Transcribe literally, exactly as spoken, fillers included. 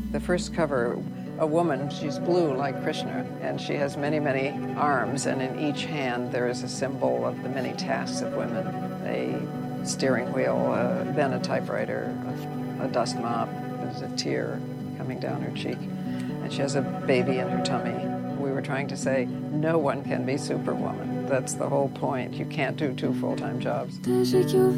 The first cover, a woman, she's blue like Krishna, and she has many, many arms, and in each hand there is a symbol of the many tasks of women. A steering wheel, uh, then a typewriter, a, a dust mop, there's a tear coming down her cheek, and she has a baby in her tummy. We were trying to say, no one can be Superwoman. That's the whole point. You can't do two full-time jobs.